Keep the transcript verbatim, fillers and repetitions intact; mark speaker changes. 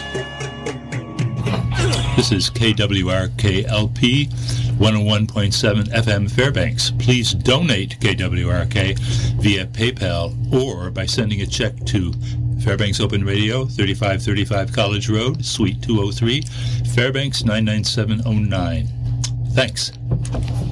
Speaker 1: This is K W R K L P one oh one point seven F M Fairbanks. Please donate to K W R K via PayPal or by sending a check to Fairbanks Open Radio, thirty-five thirty-five College Road, Suite two oh three, Fairbanks nine nine seven oh nine. Thanks.